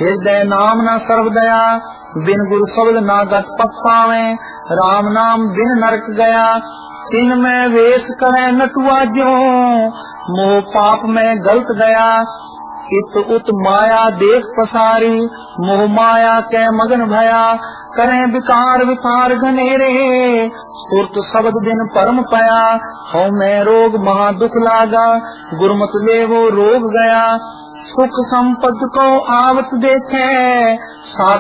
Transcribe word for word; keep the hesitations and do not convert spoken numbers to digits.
हृदय नाम न सर्वदया, बिन गुरु शब्द ना गत पत पावे, राम नाम बिन नरक गया। तीन में वेश करे नटुआ ज्यों, मोह पाप में गलत गया। इत उत माया देख पसारी, मोह माया के मगन भया। करें विकार विकार घनेरे, सुरत शब्द दिन परम पया। हो में रोग महा दुख लागा, गुरमत ले वो रोग गया। सुख संपद को आवत देखे,